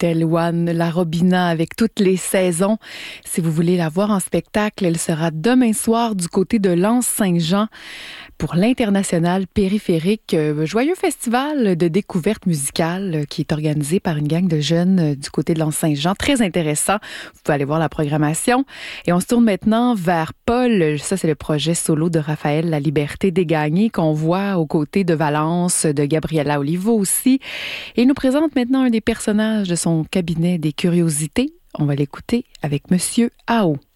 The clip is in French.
C'était Louane Larobina avec toutes les saisons. Si vous voulez la voir en spectacle, elle sera demain soir du côté de l'Anse-Saint-Jean pour l'International Périphérique, joyeux festival de découverte musicale qui est organisé par une gang de jeunes du côté de l'Anse-Saint-Jean. Très intéressant. Vous pouvez aller voir la programmation. Et on se tourne maintenant vers Paul. Ça, c'est le projet solo de Raphaël La Liberté Dégagnée qu'on voit aux côtés de Valence, de Gabriela Olivo aussi. Et il nous présente maintenant un des personnages de son cabinet des curiosités. On va l'écouter avec Monsieur Ao.